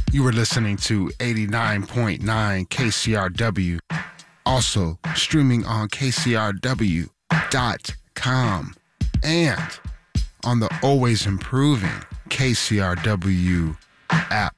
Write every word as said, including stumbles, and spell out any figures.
You were listening to eighty-nine point nine K C R W, also streaming on K C R W dot com and on the always improving K C R W app.